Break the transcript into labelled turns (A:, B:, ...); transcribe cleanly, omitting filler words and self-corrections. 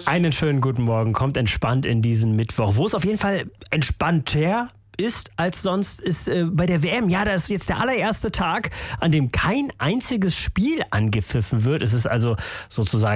A: Einen schönen guten Morgen. Kommt entspannt in diesen Mittwoch, wo es auf jeden Fall entspannter ist als sonst, ist bei der WM. Ja, da ist jetzt der allererste Tag, an dem kein einziges Spiel angepfiffen wird. Es ist also sozusagen